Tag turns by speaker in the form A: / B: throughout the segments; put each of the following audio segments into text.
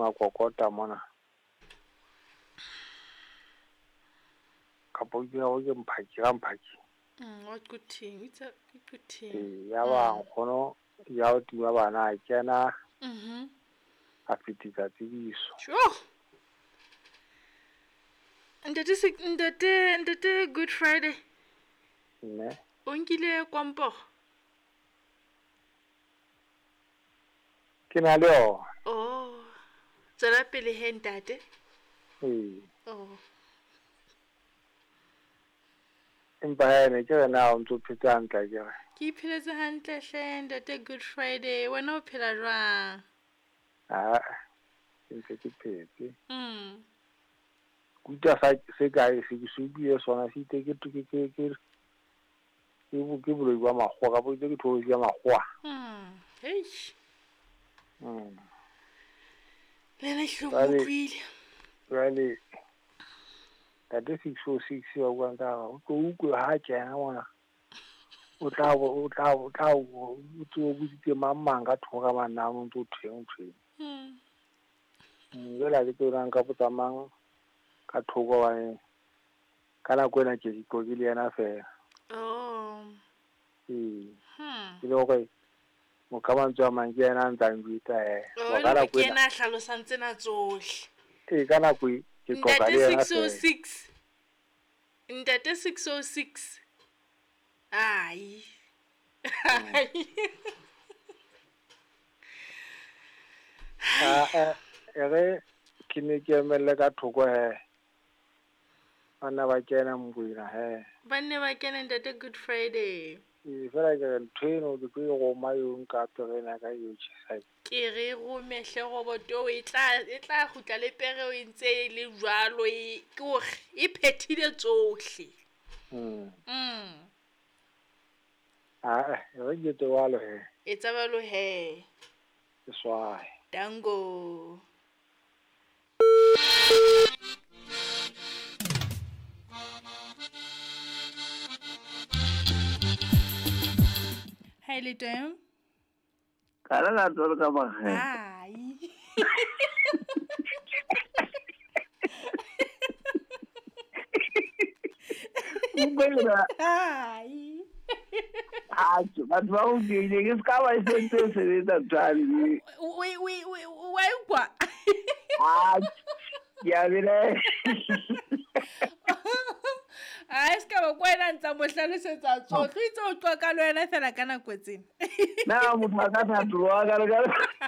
A: a kokota mona ka po ke go ke mphaki ga mphaki
B: wa kuthing itse kuthing
A: ya ba gono ya o tima bana a kena a fetisa tsebiso
B: sure ndate Good Friday
A: ne
B: o nkile kwampo
A: ke na le o
B: oh tsela pele he ntate oh
A: empa ene ke na o ntse phetse hantle ke re
B: ke iphiletse hantle hle ndate Good Friday wena o phela jwang
A: ntse ke phetse kuta se ka se ke subile sona se ite ke boloi ba magwa ka bo ite ke thosi ya magwa
B: hey lena
A: hlomokile jale that is 606 wa kwa ka o tlo ha kena mona o tla o tlo butse mamang ka thoga manamo ntse o thweng la ke tsona ka botsamang ka thogo wa kana kwena ke le yana fela ke le go mo ka mantswa mang ke yana ntang buita
B: wa kana kwena hlalosa ntsena tsohle
A: kana kwe ke qoka le yana fela
B: Ndate 606 ai
A: ere ke ne ke emelle ka thoko bana ba kena mbuina
B: banne ba kena Ndate Good Friday
A: fela ke ntweno ke go mayong ka terena ka yo tshisa
B: ke re go mehle go boto e tla gutla le pere o ntse le jwalo ke gore e phethile tsohle
A: re ke te walo
B: e tsabalo he
A: ke swae
B: dango Hi le teng
C: Kala la tolo ka ba he.
B: Ai.
C: Mbela.
B: Ai.
C: Batho ba o ke ke ska ba sentse se da tsali.
B: Wa kwa.
C: Ya bile.
B: Ska ba kwena ntsa mo hlalosetsa tsotlho itse o qoka le wena fela kana kwetseng.
C: Na mo ka tha tloa ka le ka.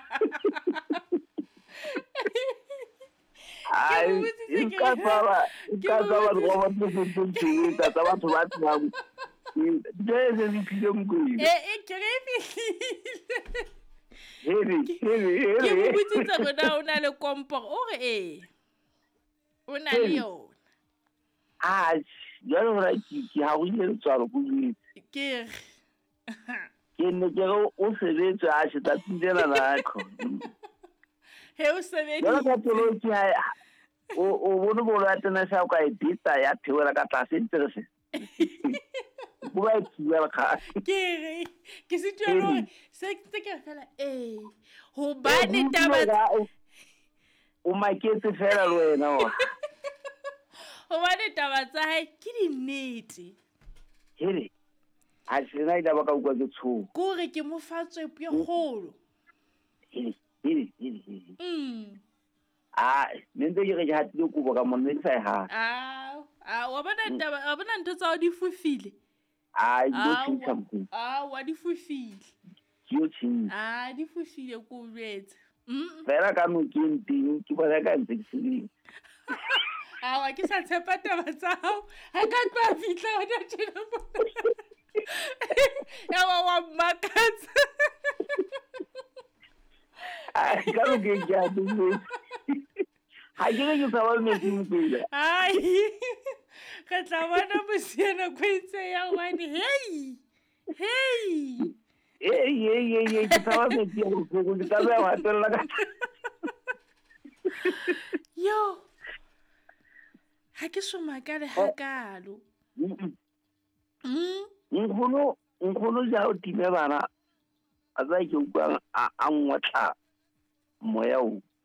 C: Ai, ka tsaba go ba tse ka tsaba batho ba tsang. Deze di phile mokudi.
B: Ke re fihlile.
C: Heri.
B: Ke mo botsitse bona o na le kompor o re o na le yona.
C: Jalo ra ki ha o ile tswalo go itse.
B: Ke
C: ne ke o sebetsa a se tatindela nakho.
B: He o sebedi.
C: Jalo ka tolo ki o bono bola tena sa ka edita ya theola ka tlase ntse bua tsela ka
B: ke se tshelo se ke fela ho bane taba
C: o maketse fela le wena wa
B: ho bane taba tsa hae ke di nnete
C: hele a sena ida ba ka utlwa ke tsho
B: go re ke mo fatswe pe golo
C: hele nende ke re ha tlo kubo ka monna e sai ha
B: wa bona ntho tsa di fufile
C: go tshintsa motho
B: wa di fufile
C: yo tshintsa
B: di fufile go betse
C: fela ka no ke nteng ke bona ka ntse ke sile
B: wa ke sa tshepa taba tsa hao ha ka tla fitla ona tshena ya wa makatsa
C: ka no ke ja du ha ke ke sa ba me pila
B: ka tla bona mosiana kwetse ya wani hey
C: ke sa ba me pila go ke ka ba wa tella ka
B: yo ha ke so makale ha kalo
C: nkgono ja o time bana a tsa ke utlwang a ngwatla moya o